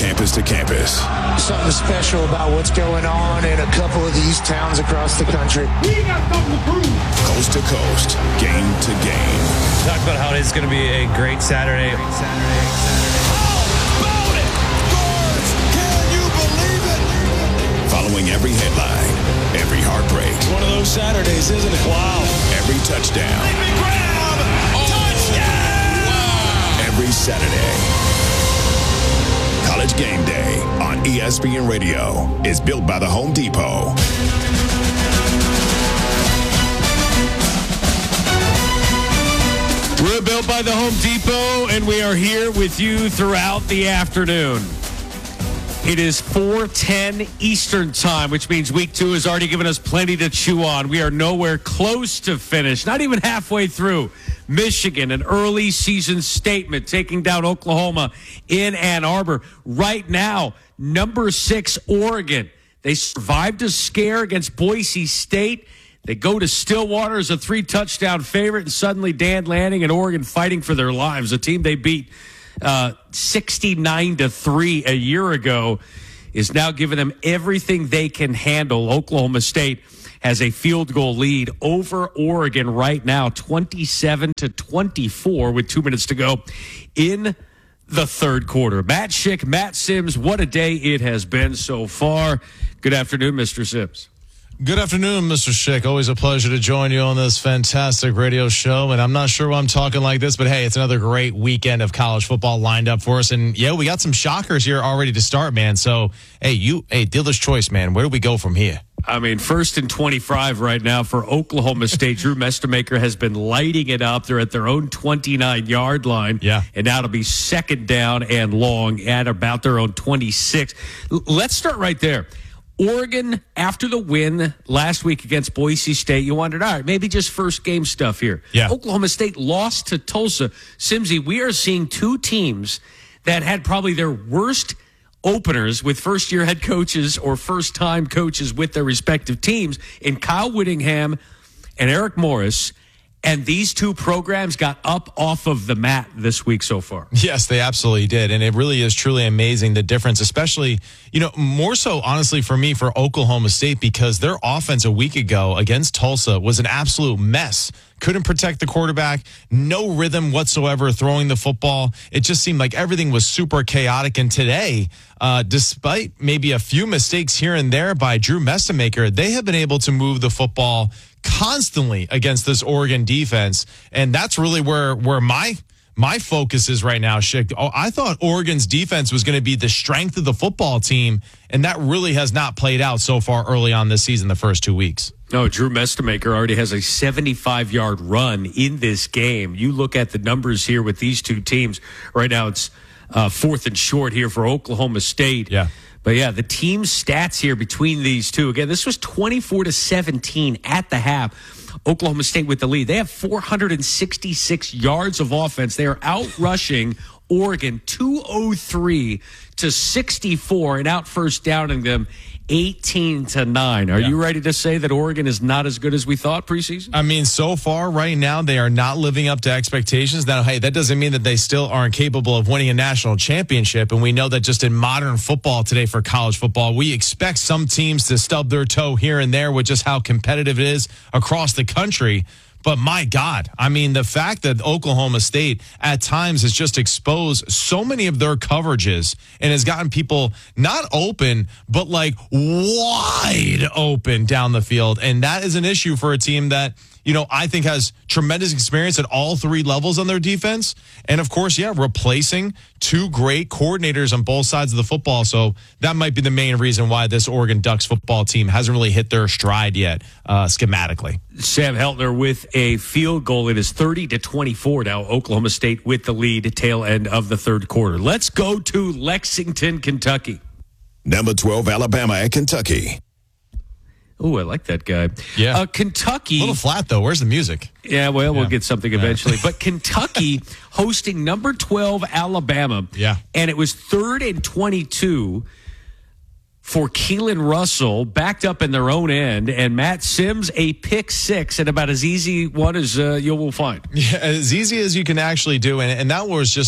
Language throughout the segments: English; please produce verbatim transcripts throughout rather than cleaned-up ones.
campus to campus. Something special about what's going on in a couple of these towns across the country. We got something to prove. Coast to coast, game to game. Talk about how it is going to be a great Saturday. Great Saturday. How about it? Guards, can you believe it? Following every headline, every heartbreak. It's one of those Saturdays, isn't it? Wow. Every touchdown. Grab. Oh. Touchdown! Wow. Every Saturday. College Game Day on E S P N Radio is built by the Home Depot. We're built by the Home Depot, and we are here with you throughout the afternoon. It is four ten Eastern time, which means week two has already given us plenty to chew on. We are nowhere close to finish, not even halfway through. Michigan, an early season statement, taking down Oklahoma in Ann Arbor. Right now, number six, Oregon. They survived a scare against Boise State. They go to Stillwater as a three-touchdown favorite, and suddenly Dan Lanning and Oregon fighting for their lives. A team they beat uh, sixty-nine to three a year ago is now giving them everything they can handle. Oklahoma State has a field goal lead over Oregon right now, twenty-seven to twenty-four with two minutes to go in the third quarter. Matt Schick, Matt Sims, what a day it has been so far. Good afternoon, Mister Sims. Good afternoon, Mister Schick. Always a pleasure to join you on this fantastic radio show. And I'm not sure why I'm talking like this, but hey, it's another great weekend of college football lined up for us. And yeah, we got some shockers here already to start, man. So, hey, you, hey, dealer's choice, man. Where do we go from here? I mean, first and twenty-five right now for Oklahoma State. Drew Mestemaker has been lighting it up. They're at their own twenty-nine-yard line. Yeah. And now it'll be second down and long at about their own twenty-six. L- let's start right there. Oregon, after the win last week against Boise State, you wondered, all right, maybe just first game stuff here. Yeah. Oklahoma State lost to Tulsa. Simsy, we are seeing two teams that had probably their worst openers with first-year head coaches or first-time coaches with their respective teams in Kyle Whittingham and Eric Morris. And these two programs got up off of the mat this week so far. Yes, they absolutely did. And it really is truly amazing, the difference, especially, you know, more so, honestly, for me, for Oklahoma State, because their offense a week ago against Tulsa was an absolute mess. Couldn't protect the quarterback, no rhythm whatsoever throwing the football. It just seemed like everything was super chaotic. And today, uh, despite maybe a few mistakes here and there by Drew Mestemaker, they have been able to move the football constantly against this Oregon defense. And that's really where, where my my focus is right now, Schick. Oh, I thought Oregon's defense was going to be the strength of the football team, and that really has not played out so far early on this season, the first two weeks. No, Drew Mestemaker already has a seventy-five-yard run in this game. You look at the numbers here with these two teams. Right now it's uh, fourth and short here for Oklahoma State. Yeah. But, yeah, the team stats here between these two. Again, this was twenty-four to seventeen at the half. Oklahoma State with the lead. They have four hundred sixty-six yards of offense. They are out rushing Oregon two oh three to sixty-four and out first downing them eighteen to nine. Are yeah. you ready to say that Oregon is not as good as we thought preseason? I mean, so far right now, they are not living up to expectations. Now, hey, that doesn't mean that they still aren't capable of winning a national championship. And we know that just in modern football today for college football, we expect some teams to stub their toe here and there with just how competitive it is across the country. But my God, I mean, the fact that Oklahoma State at times has just exposed so many of their coverages and has gotten people not open, but like wide open down the field. And that is an issue for a team that, you know, I think has tremendous experience at all three levels on their defense. And of course, yeah, replacing two great coordinators on both sides of the football. So that might be the main reason why this Oregon Ducks football team hasn't really hit their stride yet, uh, schematically. Sam Heltner with a field goal. It is thirty to twenty-four now. Oklahoma State with the lead, tail end of the third quarter. Let's go to Lexington, Kentucky. Number twelve, Alabama at Kentucky. Oh, I like that guy. Yeah. Uh, Kentucky. A little flat, though. Where's the music? Yeah, well, yeah. we'll get something eventually. But Kentucky hosting number twelve, Alabama. Yeah. And it was third and twenty-two for Keelan Russell, backed up in their own end. And Matt Sims, a pick six, and about as easy one as uh, you will find. Yeah, as easy as you can actually do. And, and that was just,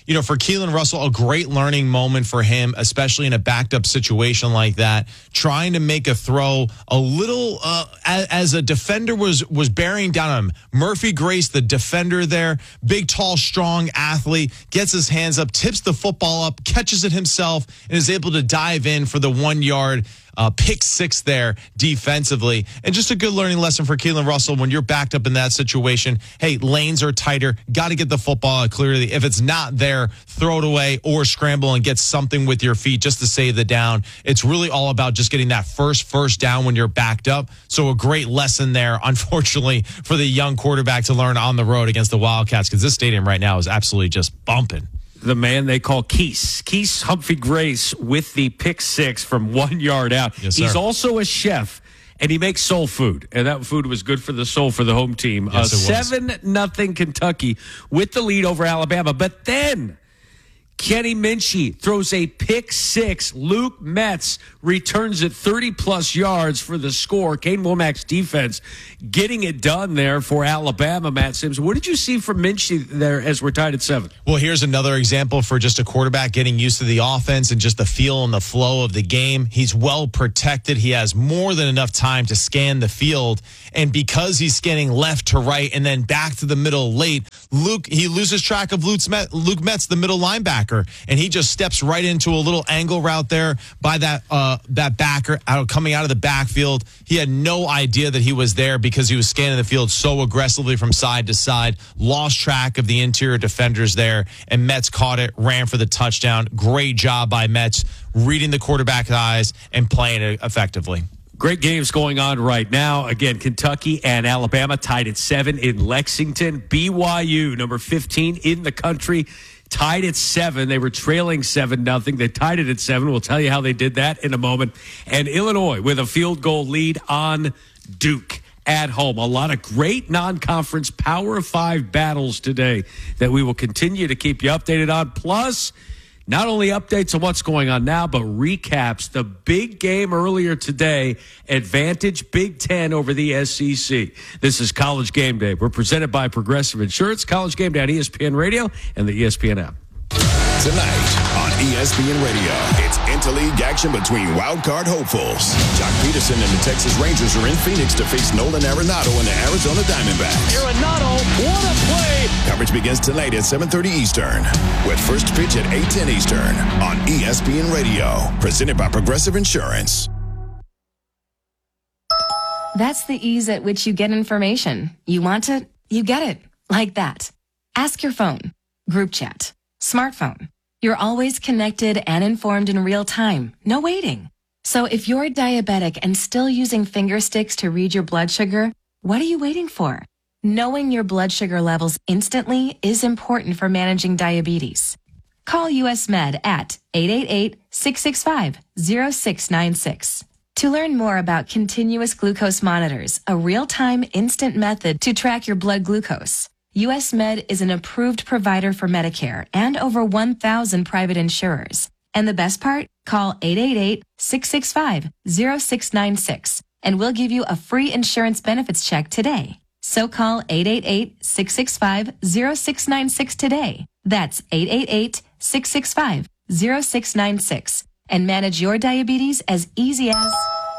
you know, for Keelan Russell, a great learning moment for him, especially in a backed up situation like that, trying to make a throw a little uh, as, as a defender was was bearing down on him. Murphy Grace, the defender there, big, tall, strong athlete, gets his hands up, tips the football up, catches it himself, and is able to dive in for the one yard Uh, pick six there defensively. And just a good learning lesson for Keelan Russell when you're backed up in that situation. Hey, lanes are tighter. Got to get the football out clearly. If it's not there, throw it away or scramble and get something with your feet just to save the down. It's really all about just getting that first first down when you're backed up. So a great lesson there, unfortunately, for the young quarterback to learn on the road against the Wildcats, because this stadium right now is absolutely just bumping. The man they call Keese. Keese Humphrey Grace with the pick six from one yard out. Yes, sir. He's also a chef, and he makes soul food. And that food was good for the soul for the home team. Yes, uh, it was. seven nothing Kentucky with the lead over Alabama. But then Kenny Minchie throws a pick six. Luke Metz returns it thirty-plus yards for the score. Kane Womack's defense getting it done there for Alabama, Matt Sims. What did you see from Minchie there as we're tied at seven? Well, here's another example for just a quarterback getting used to the offense and just the feel and the flow of the game. He's well protected. He has more than enough time to scan the field. And because he's scanning left to right and then back to the middle late, Luke, he loses track of Luke Metz, Luke Metz, the middle linebacker, and he just steps right into a little angle route there by that uh, that backer out coming out of the backfield. He had no idea that he was there because he was scanning the field so aggressively from side to side, lost track of the interior defenders there, and Metz caught it, ran for the touchdown. Great job by Metz, reading the quarterback's eyes and playing it effectively. Great games going on right now. Again, Kentucky and Alabama tied at seven in Lexington. B Y U, number fifteen in the country, tied at seven. They were trailing seven nothing. They tied it at seven. We'll tell you how they did that in a moment. And Illinois with a field goal lead on Duke at home. A lot of great non-conference Power Five battles today that we will continue to keep you updated on. Plus, not only updates on what's going on now, but recaps the big game earlier today, Advantage Big Ten over the S E C. This is College Game Day. We're presented by Progressive Insurance. College Game Day on E S P N Radio and the E S P N app. Tonight on E S P N Radio, it's interleague action between wildcard hopefuls. Jock Peterson and the Texas Rangers are in Phoenix to face Nolan Arenado and the Arizona Diamondbacks. Arenado, what a play! Coverage begins tonight at seven thirty Eastern, with first pitch at eight ten Eastern on E S P N Radio, presented by Progressive Insurance. That's the ease at which you get information. You want it, you get it. Like that. Ask your phone. Group chat. Smartphone. You're always connected and informed in real time. No waiting. So if you're diabetic and still using finger sticks to read your blood sugar, what are you waiting for? Knowing your blood sugar levels instantly is important for managing diabetes. Call U S Med at eight eight eight, six six five, zero six nine six. To learn more about continuous glucose monitors, a real-time instant method to track your blood glucose, U S Med is an approved provider for Medicare and over one thousand private insurers. And the best part? Call eight eight eight, six six five, zero six nine six and we'll give you a free insurance benefits check today. So call eight eight eight, six six five, zero six nine six today. That's eight eight eight, six six five, zero six nine six and manage your diabetes as easy as...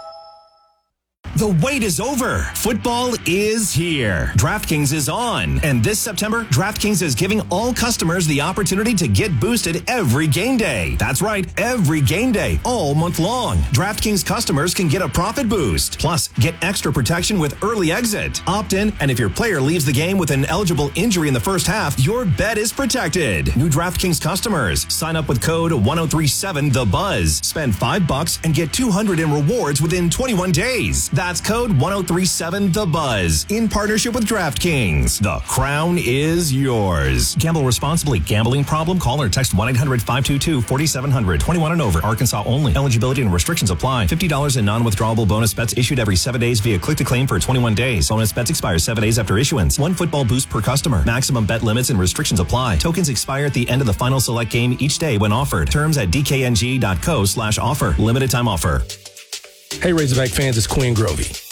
The wait is over. Football is here. DraftKings is on. And this September, DraftKings is giving all customers the opportunity to get boosted every game day. That's right, every game day, all month long. DraftKings customers can get a profit boost. Plus, get extra protection with early exit. Opt in, and if your player leaves the game with an eligible injury in the first half, your bet is protected. New DraftKings customers, sign up with code one oh three seven the buzz. Spend five bucks and get two hundred in rewards within twenty-one days. That's code one oh three seven the buzz in partnership with DraftKings. The crown is yours. Gamble responsibly. Gambling problem? Call or text one eight hundred five two two four seven zero zero. twenty-one and over. Arkansas only. Eligibility and restrictions apply. fifty dollars in non-withdrawable bonus bets issued every seven days via click to claim for twenty-one days. Bonus bets expire seven days after issuance. One football boost per customer. Maximum bet limits and restrictions apply. Tokens expire at the end of the final select game each day when offered. Terms at dkng.co slash offer. Limited time offer. Hey, Razorback fans, it's Quinn Grovey.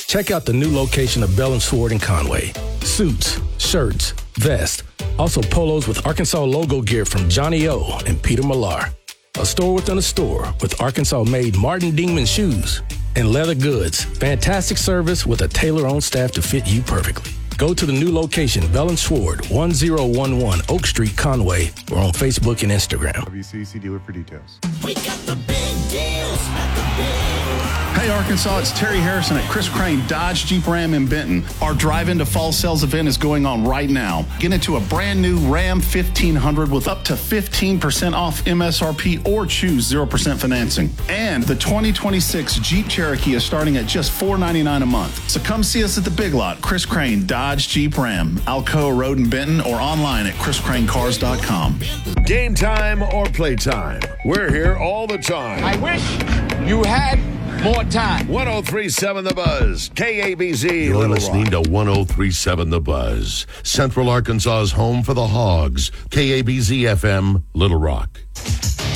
Check out the new location of Bell and Sword in Conway. Suits, shirts, vests, also polos with Arkansas logo gear from Johnny O and Peter Millar. A store within a store with Arkansas-made Martin Dingman shoes and leather goods. Fantastic service with a tailor-owned staff to fit you perfectly. Go to the new location, Bell and Sword, one oh one one Oak Street, Conway, or on Facebook and Instagram. W C C dealer for details. We got the big deals at the big. Hey Arkansas, it's Terry Harrison at Chris Crane Dodge Jeep Ram in Benton. Our drive into fall sales event is going on right now. Get into a brand new Ram fifteen hundred with up to fifteen percent off M S R P or choose zero percent financing. And the twenty twenty-six Jeep Cherokee is starting at just four ninety-nine a month. So come see us at the Big Lot, Chris Crane Dodge Jeep Ram, Alcoa Road in Benton, or online at chris crane cars dot com. Game time or playtime, we're here all the time. I wish you had more time. one oh three point seven The Buzz, K A B Z. You're Little listening Rock. to one oh three point seven The Buzz, Central Arkansas's home for the Hogs, K A B Z F M, Little Rock.